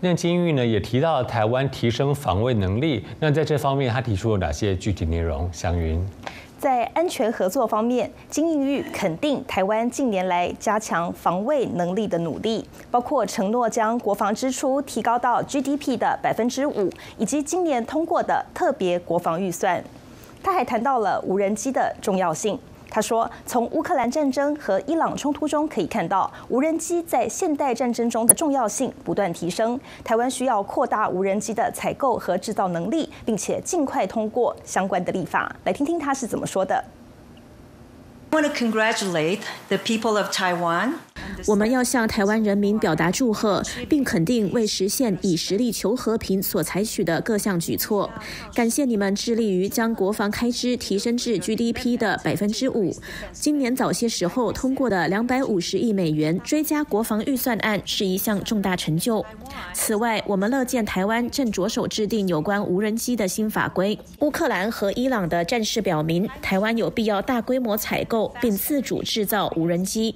那金玉呢也提到了台湾提升防卫能力。那在这方面，他提出了哪些具体内容？祥云。 在安全合作方面，金英玉肯定台湾近年来加强防卫能力的努力，包括承诺将国防支出提高到 GDP 的5%，以及今年通过的特别国防预算。他还谈到了无人机的重要性。他说，从乌克兰战争和伊朗冲突中可以看到，无人机在现代战争中的重要性不断提升。台湾需要扩大无人机的采购和制造能力，并且尽快通过相关的立法。来听听他是怎么说的。 I want to congratulate the people of Taiwan. 我们要向台湾人民表达祝贺，并肯定为实现以实力求和平所采取的各项举措。感谢你们致力于将国防开支提升至 GDP 的5%。今年早些时候通过的250亿美元追加国防预算案是一项重大成就。此外，我们乐见台湾正着手制定有关无人机的新法规。乌克兰和伊朗的战事表明，台湾有必要大规模采购并自主制造无人机。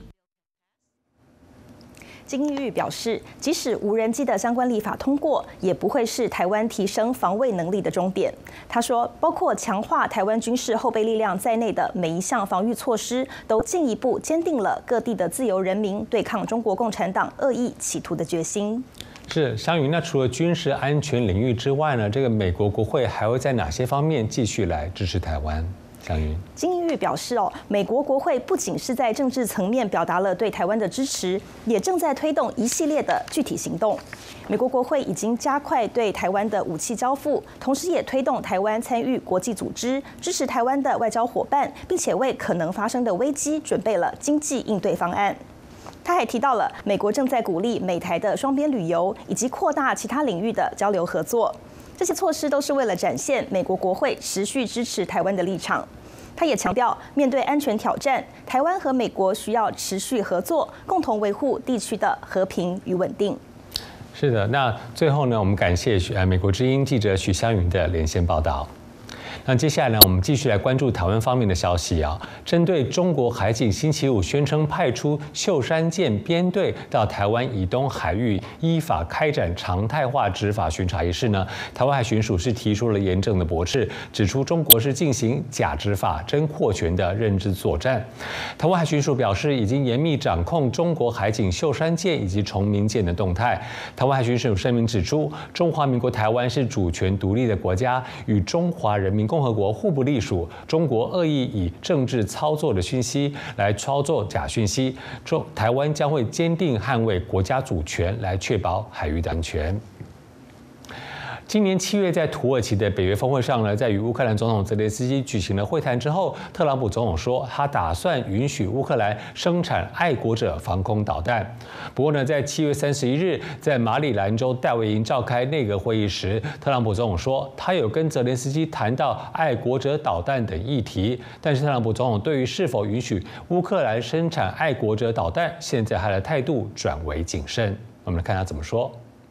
金英玉表示，即使无人机的相关立法通过，也不会是台湾提升防卫能力的终点。他说，包括强化台湾军事后备力量在内的每一项防御措施，都进一步坚定了各地的自由人民对抗中国共产党恶意企图的决心。 是湘云，那除了军事安全领域之外呢，这个美国国会还会在哪些方面继续来支持台湾？ 金英玉表示，美国国会不仅是在政治层面表达了对台湾的支持，也正在推动一系列的具体行动。美国国会已经加快对台湾的武器交付，同时也推动台湾参与国际组织，支持台湾的外交伙伴，并且为可能发生的危机准备了经济应对方案。他还提到了美国正在鼓励美台的双边旅游，以及扩大其他领域的交流合作。这些措施都是为了展现美国国会持续支持台湾的立场。他也强调，面对安全挑战，台湾和美国需要持续合作，共同维护地区的和平与稳定。 是的，那最后呢，我们感谢美国之音记者许湘云的连线报道。那接下来呢，我们继续来关注台湾方面的消息啊。针对中国海警星期五宣称派出秀山舰编队到台湾以东海域依法开展常态化执法巡查一事呢，台湾海巡署是提出了严正的驳斥，指出中国是进行假执法、真扩权的认知作战。台湾海巡署表示，已经严密掌控中国海警秀山舰以及崇明舰的动态。台湾海巡署声明指出，中华民国台湾是主权独立的国家，与中华人民共和国互不隶属。中国恶意以政治操作的讯息来操作假讯息，台湾将会坚定捍卫国家主权，来确保海域的安全。今年7月，在土耳其的北约峰会上呢，在与乌克兰总统泽连斯基举行了会谈之后，特朗普总统说，他打算允许乌克兰生产爱国者防空导弹。不过呢，在7月31日，在马里兰州戴维营召开内阁会议时，特朗普总统说，他有跟泽连斯基谈到爱国者导弹等议题，但是特朗普总统对于是否允许乌克兰生产爱国者导弹，现在他的态度转为谨慎。我们来看他怎么说。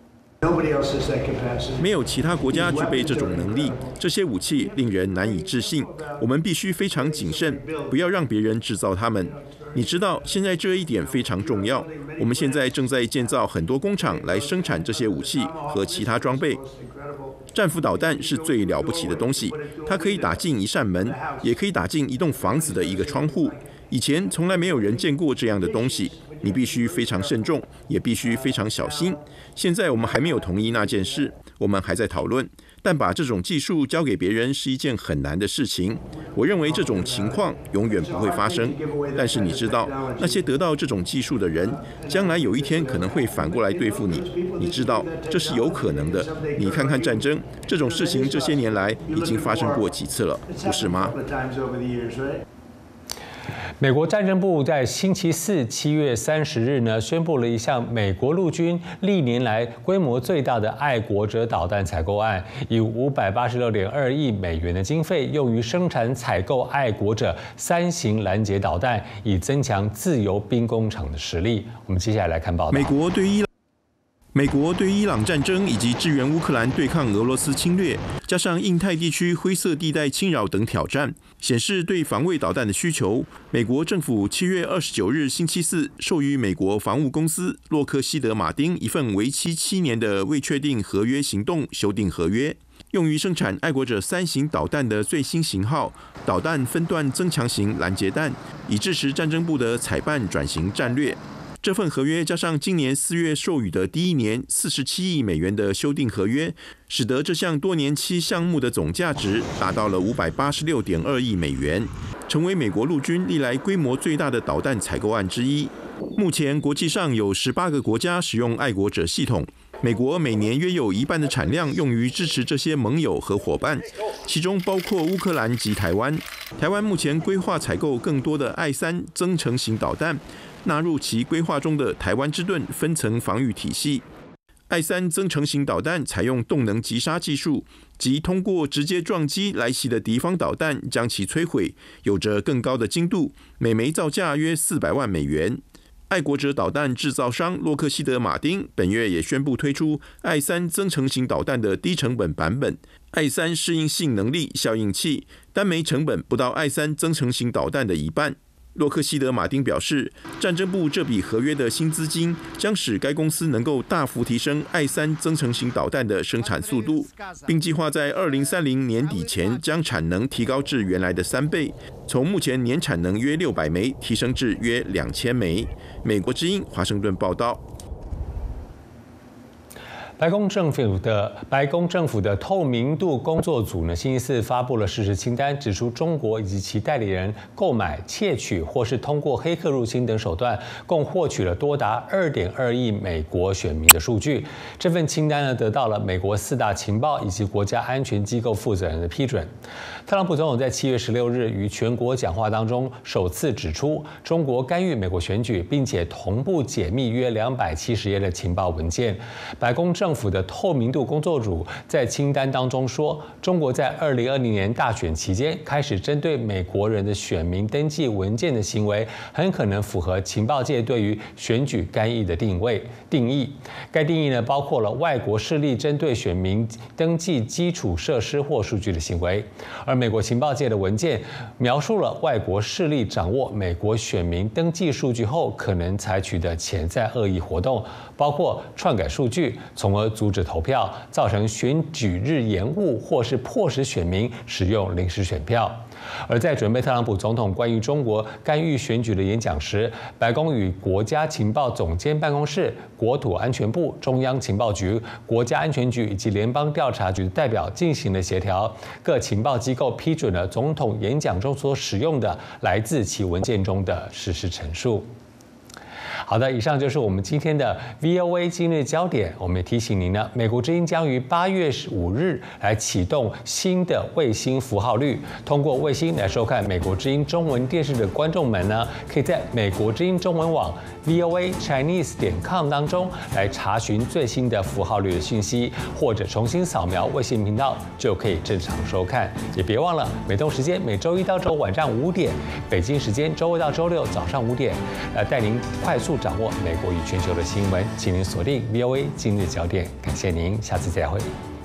没有其他国家具备这种能力，这些武器令人难以置信。我们必须非常谨慎，不要让别人制造它们。你知道，现在这一点非常重要。我们现在正在建造很多工厂来生产这些武器和其他装备。战斧导弹是最了不起的东西，它可以打进一扇门，也可以打进一栋房子的一个窗户。以前从来没有人见过这样的东西，你必须非常慎重，也必须非常小心。现在我们还没有同意那件事，我们还在讨论。但把这种技术交给别人是一件很难的事情。我认为这种情况永远不会发生。但是你知道，那些得到这种技术的人，将来有一天可能会反过来对付你。你知道，这是有可能的。你看看战争这种事情，这些年来已经发生过几次了，不是吗？ 美国战争部在星期四7月30日呢，宣布了一项美国陆军历年来规模最大的爱国者导弹采购案，以586.2亿美元的经费用于生产采购爱国者3型拦截导弹，以增强自由兵工厂的实力。我们接下来看报道。 美国对伊朗战争以及支援乌克兰对抗俄罗斯侵略，加上印太地区灰色地带侵扰等挑战，显示对防卫导弹的需求。美国政府7月29日星期四授予美国防务公司洛克希德马丁一份为期7年的未确定合约行动修订合约，用于生产爱国者3型导弹的最新型号导弹分段增强型拦截弹，以支持战争部的采办转型战略。这份合约加上今年4月授予的第一年47亿美元的修订合约，使得这项多年期项目的总价值达到了586.2亿美元，成为美国陆军历来规模最大的导弹采购案之一。目前国际上有18个国家使用爱国者系统，美国每年约有1半的产量用于支持这些盟友和伙伴，其中包括乌克兰及台湾。台湾目前规划采购更多的I3增程型导弹，纳入其规划中的台湾之盾分层防御体系。I3增程型导弹采用动能击杀技术，即通过直接撞击来袭的敌方导弹将其摧毁，有着更高的精度，每枚造价约400万美元。爱国者导弹制造商洛克希德马丁本月也宣布推出I3增程型导弹的低成本版本，I3适应性能力效应器，单枚成本不到I3增程型导弹的一半。洛克希德马丁表示，战争部这笔合约的新资金将使该公司能够大幅提升I3增程型导弹的生产速度，并计划在2030年底前将产能提高至原来的3倍，从目前年产能约600枚提升至约2000枚。美国之音华盛顿报道。 白宫政府的透明度工作组呢，星期四发布了事实清单，指出中国以及其代理人购买、窃取或是通过黑客入侵等手段，共获取了多达2.2亿美国选民的数据。这份清单呢，得到了美国4大情报以及国家安全机构负责人的批准。特朗普总统在7月16日于全国讲话当中，首次指出中国干预美国选举，并且同步解密约270页的情报文件。白宫政府的透明度工作组在清单当中说，中国在2020年大选期间开始针对美国人的选民登记文件的行为，很可能符合情报界对于选举干预的定义。该定义呢，包括了外国势力针对选民登记基础设施或数据的行为。而美国情报界的文件描述了外国势力掌握美国选民登记数据后可能采取的潜在恶意活动，包括篡改数据，从而阻止投票，造成选举日延误，或是迫使选民使用临时选票。而在准备特朗普总统关于中国干预选举的演讲时，白宫与国家情报总监办公室、国土安全部、中央情报局、国家安全局以及联邦调查局的代表进行了协调。各情报机构批准了总统演讲中所使用的来自其文件中的事实陈述。好的，以上就是我们今天的 VOA 今日焦点。我们也提醒您呢，美国之音将于8月5日来启动新的卫星符号率。通过卫星来收看美国之音中文电视的观众们呢，可以在美国之音中文网 voachinese.com 当中来查询最新的符号率的讯息，或者重新扫描卫星频道就可以正常收看。也别忘了，美东时间每周1到周5晚上5点，北京时间周2到周6早上5点，带您快速掌握美国与全球的新闻，请您锁定 VOA 今日焦点。感谢您，下次再会。